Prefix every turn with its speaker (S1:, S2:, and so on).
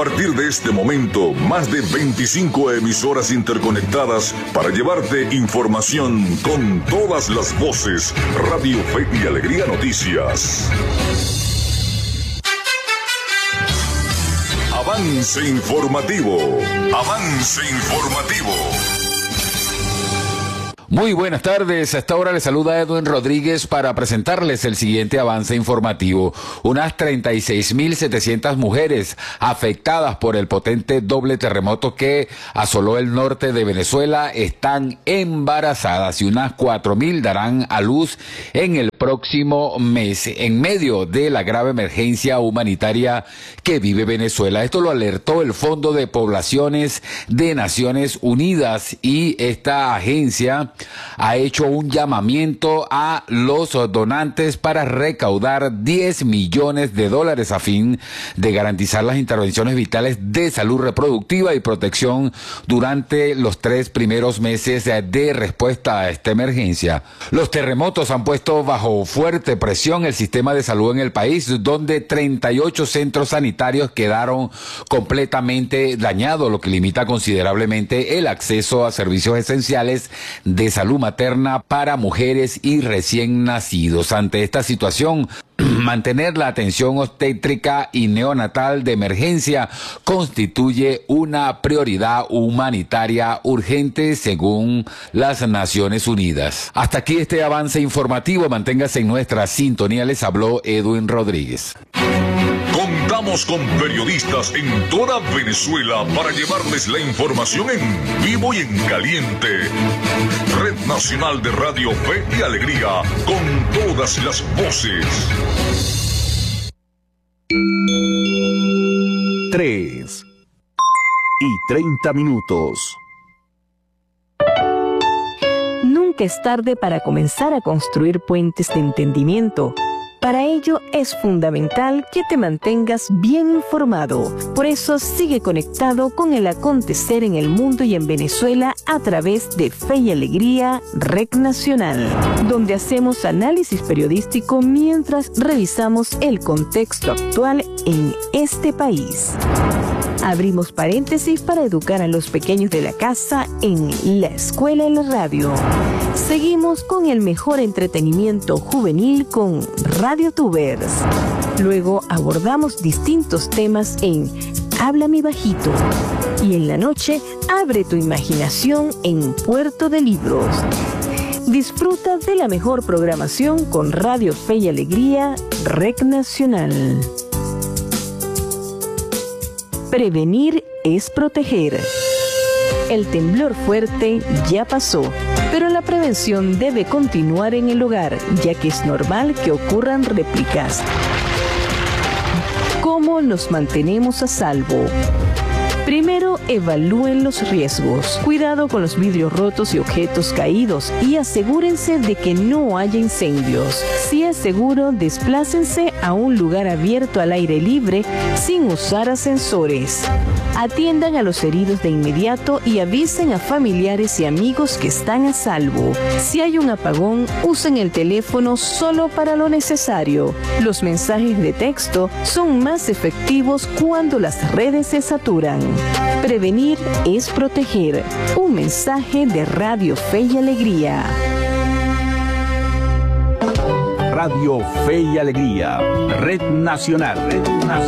S1: partir de este momento, más de 25 emisoras interconectadas para llevarte información con todas las voces. Radio Fe y Alegría Noticias. Avance informativo. Avance informativo.
S2: Muy buenas tardes, a esta hora les saluda Edwin Rodríguez para presentarles el siguiente avance informativo. Unas 36.700 mujeres afectadas por el potente doble terremoto que asoló el norte de Venezuela están embarazadas y unas 4.000 darán a luz en el próximo mes, en medio de la grave emergencia humanitaria que vive Venezuela. Esto lo alertó el Fondo de Poblaciones de Naciones Unidas y esta agencia ha hecho un llamamiento a los donantes para recaudar $10 millones a fin de garantizar las intervenciones vitales de salud reproductiva y protección durante los 3 primeros meses de respuesta a esta emergencia. Los terremotos han puesto bajo fuerte presión el sistema de salud en el país, donde 38 centros sanitarios quedaron completamente dañados, lo que limita considerablemente el acceso a servicios esenciales de salud materna para mujeres y recién nacidos. Ante esta situación, mantener la atención obstétrica y neonatal de emergencia constituye una prioridad humanitaria urgente según las Naciones Unidas. Hasta aquí este avance informativo. Manténgase en nuestra sintonía. Les habló Edwin Rodríguez.
S1: Contamos con periodistas en toda Venezuela para llevarles la información en vivo y en caliente. Red Nacional de Radio Fe y Alegría, con todas las voces.
S3: 3:30.
S4: Nunca es tarde para comenzar a construir puentes de entendimiento. Para ello es fundamental que te mantengas bien informado. Por eso sigue conectado con el acontecer en el mundo y en Venezuela a través de Fe y Alegría, REC Nacional, donde hacemos análisis periodístico mientras revisamos el contexto actual en este país. Abrimos paréntesis para educar a los pequeños de la casa en la escuela y la radio. Seguimos con el mejor entretenimiento juvenil con Radio Tubers. Luego abordamos distintos temas en Háblame Bajito. Y en la noche, abre tu imaginación en Puerto de Libros. Disfruta de la mejor programación con Radio Fe y Alegría, REC Nacional. Prevenir es proteger. El temblor fuerte ya pasó, pero la prevención debe continuar en el hogar, ya que es normal que ocurran réplicas. ¿Cómo nos mantenemos a salvo? Primero, evalúen los riesgos. Cuidado con los vidrios rotos y objetos caídos y asegúrense de que no haya incendios. Si es seguro, desplácense a un lugar abierto al aire libre sin usar ascensores. Atiendan a los heridos de inmediato y avisen a familiares y amigos que están a salvo. Si hay un apagón, usen el teléfono solo para lo necesario. Los mensajes de texto son más efectivos cuando las redes se saturan. Prevenir es proteger. Un mensaje de Radio Fe y Alegría.
S3: Radio Fe y Alegría, Red Nacional.